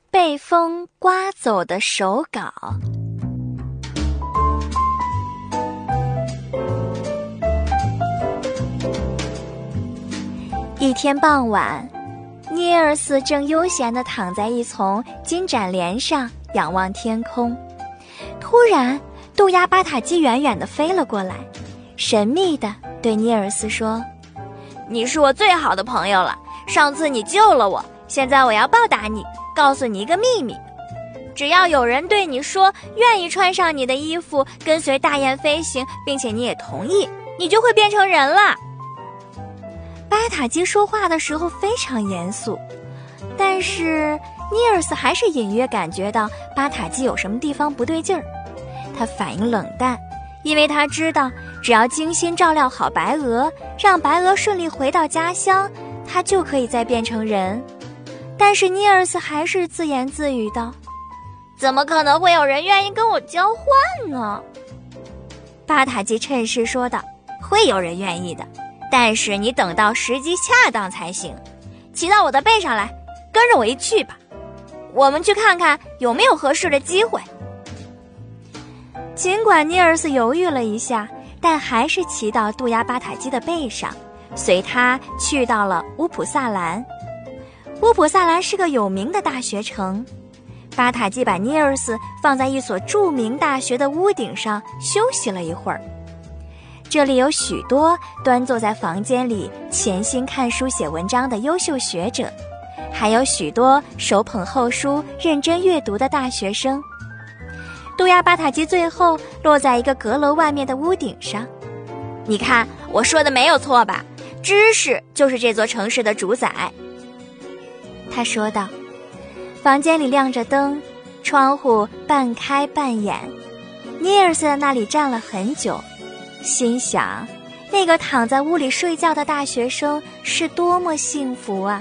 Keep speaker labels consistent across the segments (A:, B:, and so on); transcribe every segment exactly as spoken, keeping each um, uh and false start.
A: 被风刮走的手稿。一天傍晚，尼尔斯正悠闲地躺在一丛金盏莲上，仰望天空。突然，杜鸦巴塔基远远地飞了过来，神秘地对尼尔斯说：“
B: 你是我最好的朋友了，上次你救了我，现在我要报答你，告诉你一个秘密。只要有人对你说愿意穿上你的衣服，跟随大雁飞行，并且你也同意，你就会变成人了。”
A: 巴塔基说话的时候非常严肃，但是尼尔斯还是隐约感觉到巴塔基有什么地方不对劲儿。他反应冷淡，因为他知道只要精心照料好白鹅，让白鹅顺利回到家乡，他就可以再变成人。但是尼尔斯还是自言自语道：“
B: 怎么可能会有人愿意跟我交换呢？”
A: 巴塔基趁势说道：“
B: 会有人愿意的，但是你等到时机恰当才行。骑到我的背上来，跟着我一去吧，我们去看看有没有合适的机会。”
A: 尽管尼尔斯犹豫了一下，但还是骑到杜鸦巴塔基的背上，随他去到了乌普萨兰。乌普萨兰是个有名的大学城，巴塔基把尼尔斯放在一所著名大学的屋顶上休息了一会儿。这里有许多端坐在房间里潜心看书写文章的优秀学者，还有许多手捧厚书认真阅读的大学生。杜鸦巴塔基最后落在一个阁楼外面的屋顶上。
B: 你看，我说的没有错吧？知识就是这座城市的主宰。
A: 他说道。房间里亮着灯，窗户半开半掩。尼尔斯在那里站了很久，心想，那个躺在屋里睡觉的大学生是多么幸福啊！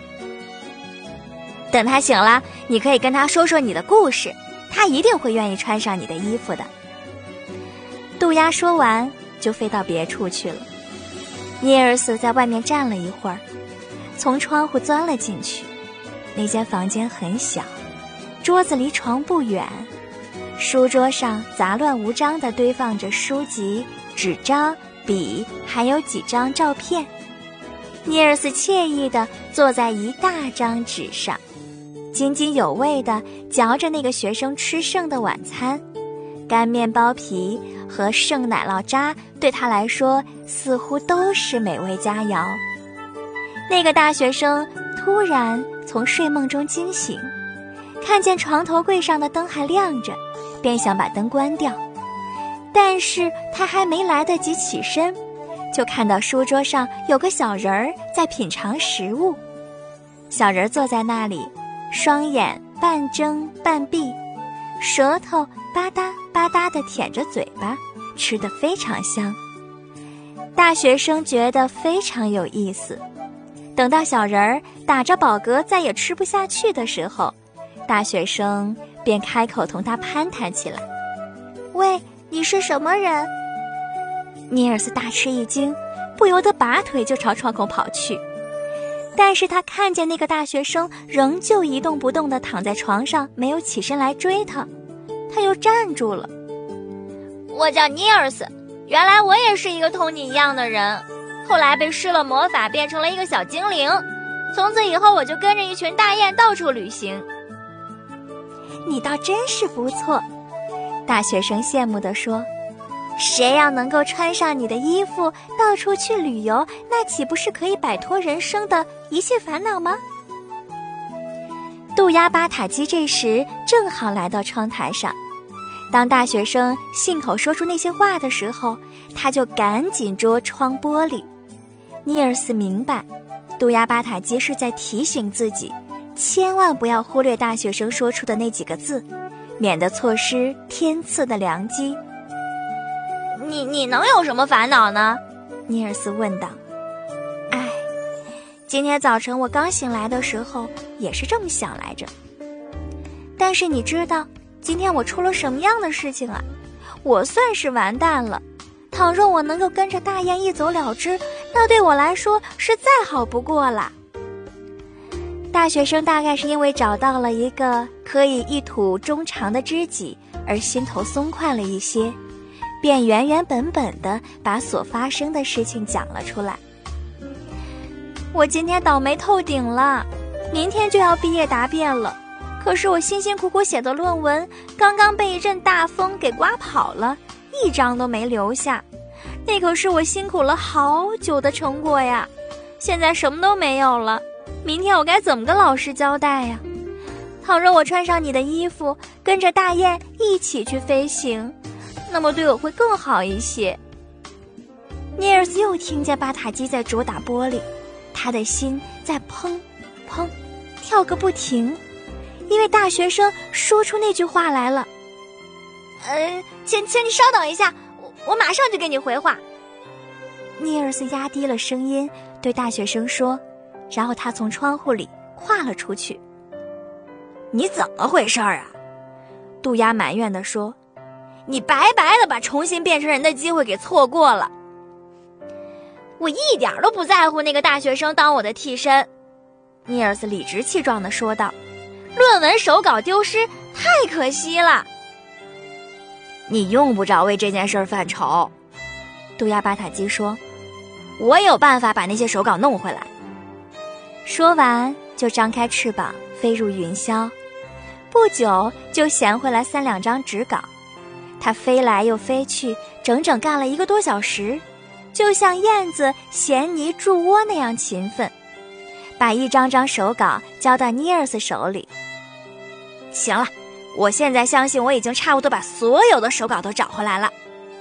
B: 等他醒了，你可以跟他说说你的故事，他一定会愿意穿上你的衣服的。
A: 杜鸦说完，就飞到别处去了。尼尔斯在外面站了一会儿，从窗户钻了进去。那间房间很小，桌子离床不远，书桌上杂乱无章地堆放着书籍、纸张、笔，还有几张照片。尼尔斯惬意地坐在一大张纸上，津津有味地嚼着那个学生吃剩的晚餐，干面包皮和剩奶酪渣对他来说似乎都是美味佳肴。那个大学生突然从睡梦中惊醒，看见床头柜上的灯还亮着，便想把灯关掉。但是他还没来得及起身，就看到书桌上有个小人儿在品尝食物。小人坐在那里，双眼半睁半闭，舌头吧嗒吧嗒地舔着嘴巴，吃得非常香。大学生觉得非常有意思。等到小人儿打着饱嗝再也吃不下去的时候，大学生便开口同他攀谈起来。
C: 喂，你是什么人？
A: 尼尔斯大吃一惊，不由得拔腿就朝窗口跑去。但是他看见那个大学生仍旧一动不动地躺在床上，没有起身来追他，他又站住了。
B: 我叫尼尔斯，原来我也是一个同你一样的人，后来被施了魔法变成了一个小精灵，从此以后我就跟着一群大雁到处旅行。
A: 你倒真是不错，大学生羡慕地说，谁要能够穿上你的衣服到处去旅游，那岂不是可以摆脱人生的一切烦恼吗？杜鸦巴塔基这时正好来到窗台上，当大学生信口说出那些话的时候，他就赶紧捉窗玻璃。尼尔斯明白，杜鸦巴塔基是在提醒自己，千万不要忽略大学生说出的那几个字，免得错失天赐的良机。
B: 你你能有什么烦恼呢？
A: 尼尔斯问道。哎，今天早晨我刚醒来的时候也是这么想来着。但是你知道今天我出了什么样的事情啊？我算是完蛋了。倘若我能够跟着大雁一走了之，那对我来说是再好不过了。 大学生大概是因为找到了一个可以一吐衷肠的知己而心头松快了一些，便原原本本地把所发生的事情讲了出来。我今天倒霉透顶了，明天就要毕业答辩了，可是我辛辛苦苦写的论文刚刚被一阵大风给刮跑了，一张都没留下，那可是我辛苦了好久的成果呀，现在什么都没有了，明天我该怎么跟老师交代呀？倘若我穿上你的衣服，跟着大雁一起去飞行，那么对我会更好一些。尼尔斯又听见巴塔基在啄打玻璃，他的心在砰砰跳个不停，因为大学生说出那句话来了。
B: 呃，请请你稍等一下，我我马上就给你回话。
A: 尼尔斯压低了声音对大学生说，然后他从窗户里跨了出去。
B: 你怎么回事啊？
A: 杜鸦埋怨地说，
B: 你白白的把重新变成人的机会给错过了。我一点都不在乎那个大学生当我的替身，
A: 尼尔斯理直气壮地说道，
B: 论文手稿丢失太可惜了。
A: 你用不着为这件事犯愁，杜鸦巴塔基说，
B: 我有办法把那些手稿弄回来。
A: 说完就张开翅膀飞入云霄，不久就衔回来三两张纸稿。他飞来又飞去，整整干了一个多小时，就像燕子衔泥筑窝那样勤奋，把一张张手稿交到尼尔斯手里。
B: 行了，我现在相信我已经差不多把所有的手稿都找回来了。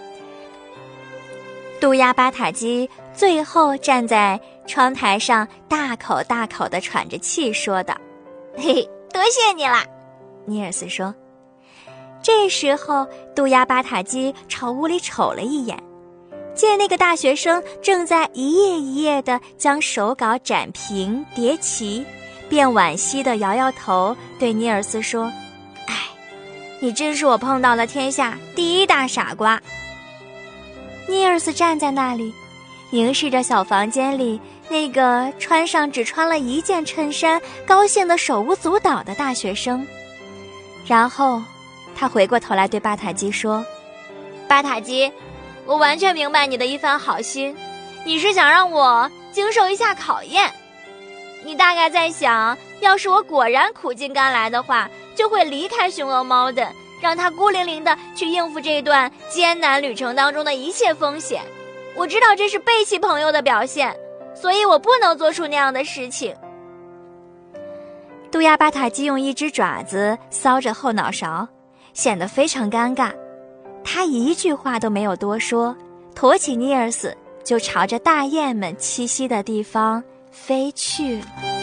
A: 杜鸦巴塔基最后站在窗台上，大口大口地喘着气说道，
B: 嘿嘿，多谢你啦。
A: 尼尔斯说。这时候杜鸦巴塔基朝屋里瞅了一眼，见那个大学生正在一页一页地将手稿展平叠齐，便惋惜地摇摇头对尼尔斯说，哎，
B: 你真是我碰到的天下第一大傻瓜。
A: 尼尔斯站在那里，凝视着小房间里那个穿上只穿了一件衬衫高兴得手舞足蹈的大学生，然后他回过头来对巴塔基说，
B: 巴塔基，我完全明白你的一番好心，你是想让我经受一下考验。你大概在想，要是我果然苦尽甘来的话，就会离开熊鹅猫的，让他孤零零地去应付这段艰难旅程当中的一切风险。我知道这是背弃朋友的表现，所以我不能做出那样的事情。
A: 杜鸦巴塔基用一只爪子搔着后脑勺，显得非常尴尬。他一句话都没有多说，驮起尼尔斯就朝着大雁们栖息的地方飞去了。